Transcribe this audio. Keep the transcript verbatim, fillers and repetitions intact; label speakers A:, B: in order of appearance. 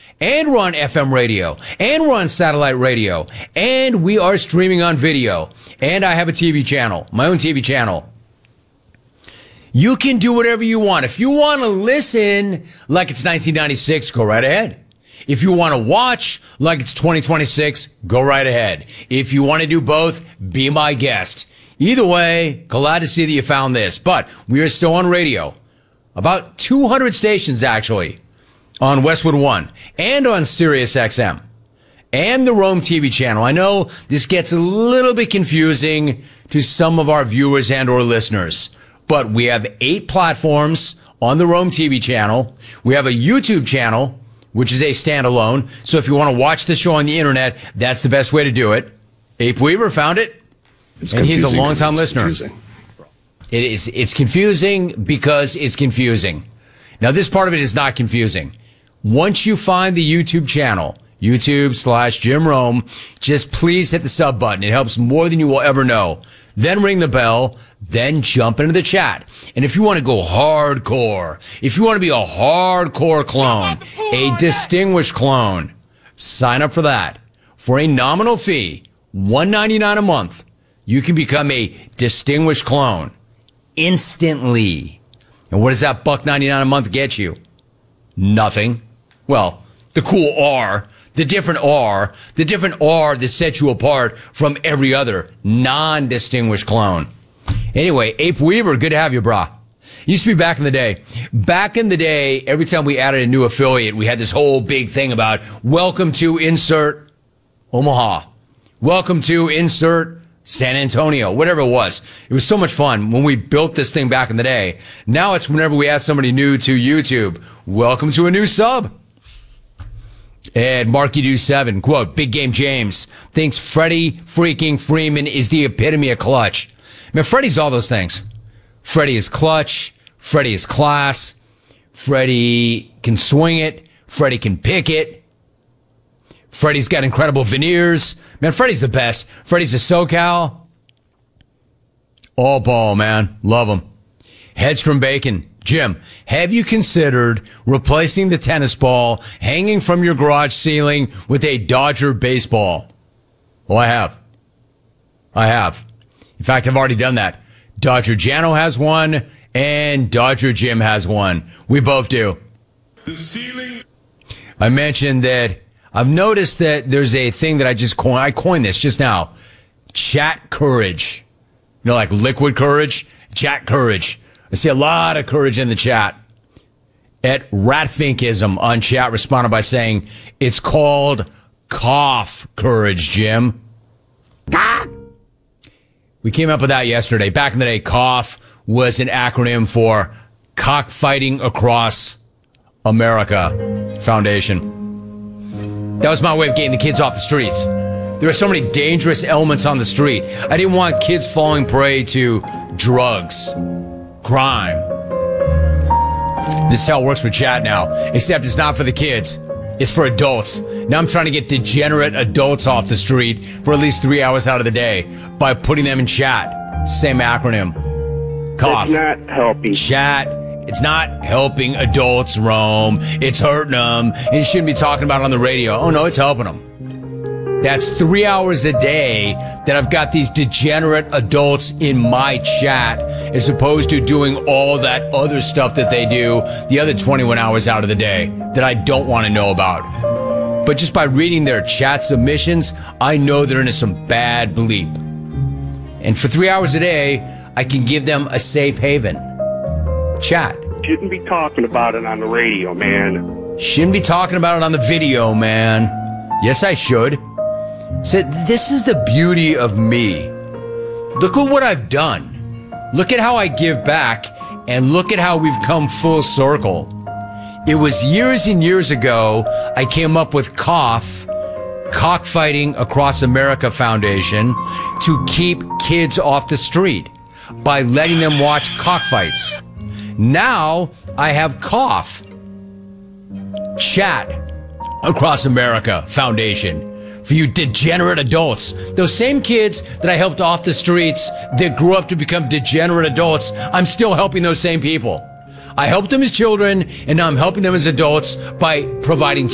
A: And we're on F M radio. And we're on satellite radio. And we are streaming on video. And I have a T V channel, my own T V channel. You can do whatever you want. If you want to listen like it's nineteen ninety-six, go right ahead. If you want to watch like it's twenty twenty-six, go right ahead. If you want to do both, be my guest. Either way, glad to see that you found this. But we are still on radio. About two hundred stations, actually, on Westwood One and on Sirius X M and the Rome T V channel. I know this gets a little bit confusing to some of our viewers and or listeners, but we have eight platforms on the Rome T V channel. We have a YouTube channel, which is a standalone. So if you want to watch the show on the internet, that's the best way to do it. Ape Weaver found it,
B: it's
A: and he's a longtime
B: it's
A: listener.
B: Confusing.
A: It is, it's confusing because it's confusing. Now, this part of it is not confusing. Once you find the YouTube channel, YouTube slash Jim Rome, just please hit the sub button. It helps more than you will ever know. Then ring the bell, then jump into the chat. And if you want to go hardcore, if you want to be a hardcore clone, a distinguished clone, sign up for that. For a nominal fee, one ninety-nine a month, you can become a distinguished clone instantly. And what does that buck ninety-nine a month get you? Nothing. Well, the cool R, the different R, the different R that sets you apart from every other non-distinguished clone. Anyway, Ape Weaver, good to have you, brah. Used to be back in the day. Back in the day, every time we added a new affiliate, we had this whole big thing about welcome to insert Omaha. Welcome to insert San Antonio, whatever it was. It was so much fun when we built this thing back in the day. Now it's whenever we add somebody new to YouTube. Welcome to a new sub. And Marky Do seven, quote, Big Game James thinks Freddie freaking Freeman is the epitome of clutch. Man, Freddie's all those things. Freddie is clutch. Freddie is class. Freddie can swing it. Freddie can pick it. Freddie's got incredible veneers. Man, Freddie's the best. Freddie's a SoCal. All ball, man. Love him. Heads from Bacon. Jim, have you considered replacing the tennis ball hanging from your garage ceiling with a Dodger baseball? Well, I have. I have. In fact, I've already done that. Dodger Jano has one, and Dodger Jim has one. We both do. The ceiling. I mentioned that I've noticed that there's a thing that I just coined. I coined this just now. Chat courage. You know, like liquid courage? Chat courage. I see a lot of courage in the chat. At Ratfinkism on chat responded by saying, it's called cough courage, Jim. Ah! We came up with that yesterday. Back in the day, cough was an acronym for Cockfighting Across America Foundation. That was my way of getting the kids off the streets. There are so many dangerous elements on the street. I didn't want kids falling prey to drugs, crime. This is how it works for chat now, except it's not for the kids. It's for adults. Now I'm trying to get degenerate adults off the street for at least three hours out of the day by putting them in chat. Same acronym. Cough.
C: It's not helping.
A: Chat. It's not helping adults roam. It's hurting them. And you shouldn't be talking about it on the radio. Oh, no, it's helping them. That's three hours a day that I've got these degenerate adults in my chat as opposed to doing all that other stuff that they do the other twenty-one hours out of the day that I don't want to know about. But just by reading their chat submissions, I know they're into some bad bleep. And for three hours a day, I can give them a safe haven. Chat.
C: Shouldn't be talking about it on the radio, man.
A: Shouldn't be talking about it on the video, man. Yes, I should. So this is the beauty of me. Look at what I've done. Look at how I give back, and look at how we've come full circle. It was years and years ago I came up with Cough, Cockfighting Across America Foundation, to keep kids off the street by letting them watch cockfights. Now I have Cough, Chat Across America Foundation for you degenerate adults. Those same kids that I helped off the streets that grew up to become degenerate adults, I'm still helping those same people. I helped them as children, and now I'm helping them as adults by providing